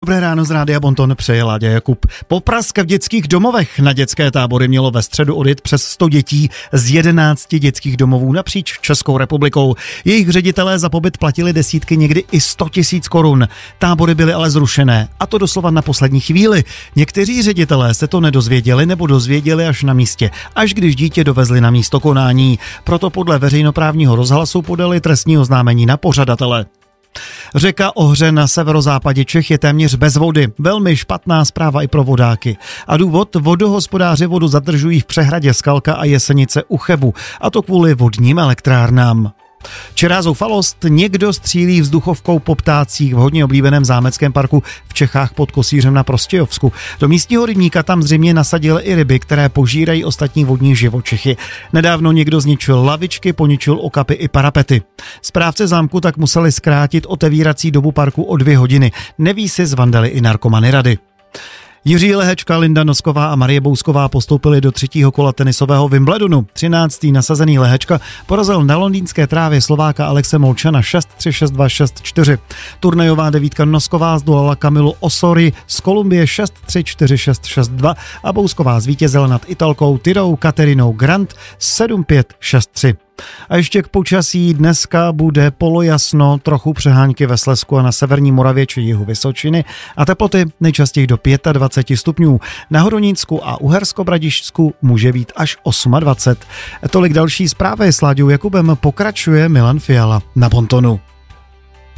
Dobré ráno z Rádia Bonton přeje Láďa Jakub. Poprask v dětských domovech. Na dětské tábory mělo ve středu odjet přes 100 dětí z 11 dětských domovů napříč Českou republikou. Jejich ředitelé za pobyt platili desítky, někdy i 100 000 korun. Tábory byly ale zrušené, a to doslova na poslední chvíli. Někteří ředitelé se to nedozvěděli nebo dozvěděli až na místě, až když dítě dovezli na místo konání. Proto podle veřejnoprávního rozhlasu podali trestní oznámení na pořadatele. Řeka Ohře na severozápadě Čech je téměř bez vody. Velmi špatná zpráva i pro vodáky. A důvod: vodohospodáři vodu zadržují v přehradě Skalka a Jesenice u Chebu. A to kvůli vodním elektrárnám. Čirá zoufalost, někdo střílí vzduchovkou po ptácích v hodně oblíbeném zámeckém parku v Čechách pod Kosířem na Prostějovsku. Do místního rybníka tam zřejmě nasadil i ryby, které požírají ostatní vodní živočichy. Nedávno někdo zničil lavičky, poničil okapy i parapety. Správce zámku tak museli zkrátit otevírací dobu parku o 2 hodiny. Neví si zvandali i narkomany rady. Jiří Lehečka, Linda Nosková a Marie Bousková postoupili do 3. kola tenisového Wimbledonu. 13. nasazený Lehečka porazil na londýnské trávě Slováka Alexe Molčana 6-3, 6-2, 6-4. Turnajová devítka Nosková zdolala Kamilu Osory z Kolumbie 6-3, 4-6, 6-2 a Bousková zvítězila nad Italkou Tirou Katerinou Grant 7-5, 6-3. A ještě k počasí. Dneska bude polojasno, trochu přehánky ve Slezsku a na severní Moravě či jihu Vysočiny a teploty nejčastěji do 25 stupňů. Na Hodonínsku a Uhersko-Bradišťsku může být až 28. Tolik další zprávy s Láďou Jakubem, pokračuje Milan Fiala na Bontonu.